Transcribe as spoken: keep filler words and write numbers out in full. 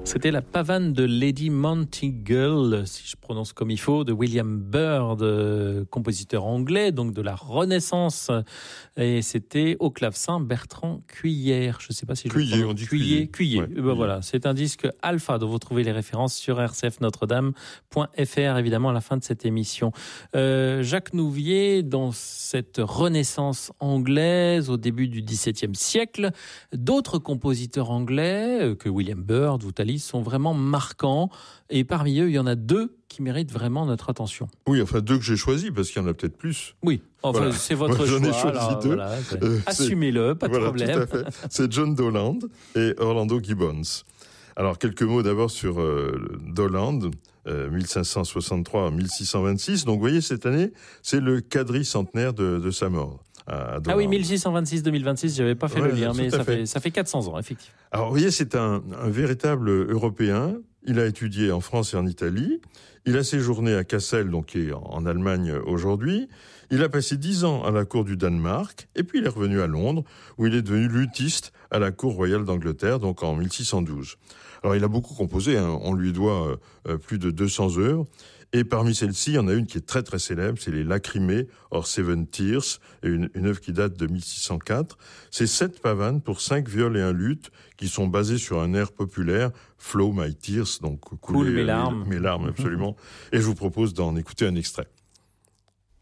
C'était la pavane de Lady Monteagle, si je prononce comme il faut, de William Byrd, euh, compositeur anglais, donc de la Renaissance. Et c'était au clavecin Bertrand Cuillère. Je ne sais pas si je Cuillé, prononce. on dit Cuillé. Cuillé. Ouais, Ben Cuillé. voilà, c'est un disque alpha dont vous trouvez les références sur r c f notre dame point f r, évidemment, à la fin de cette émission. Euh, Jacques Nouvier, dans cette Renaissance anglaise au début du dix-septième siècle, d'autres compositeurs anglais que William Byrd ou Tallis sont vraiment marquants. Et parmi eux, il y en a deux qui méritent vraiment notre attention. Oui, enfin deux que j'ai choisis, parce qu'il y en a peut-être plus. Oui, enfin Voilà. c'est votre Moi, choix. j'en ai choisi alors, deux. voilà, Euh, assumez-le, pas de voilà, problème. Tout à fait. C'est John Dowland et Orlando Gibbons. Alors, quelques mots d'abord sur euh, Dowland, euh, mille cinq cent soixante-trois à mille six cent vingt-six. Donc, vous voyez, cette année, c'est le quadricentenaire de, de sa mort. À, à ah oui, mille six cent vingt-six à deux mille vingt-six, j'avais pas fait ouais, le lien, mais ça fait. fait, ça fait quatre cents ans, effectivement. Alors, vous voyez, c'est un, un véritable Européen. Il a étudié en France et en Italie. Il a séjourné à Kassel, donc qui est en Allemagne aujourd'hui. Il a passé dix ans à la cour du Danemark, et puis il est revenu à Londres, où il est devenu luthiste à la cour royale d'Angleterre, donc en mille six cent douze. Alors, il a beaucoup composé, hein. On lui doit euh, plus de deux cents œuvres. Et parmi celles-ci, il y en a une qui est très très célèbre, c'est les Lacrymées, or Seven Tears, une, une œuvre qui date de mille six cent quatre. C'est sept pavanes pour cinq viols et un luth qui sont basées sur un air populaire, Flow My Tears, donc couler Coule mes larmes. Mes, mes larmes, absolument. Et je vous propose d'en écouter un extrait.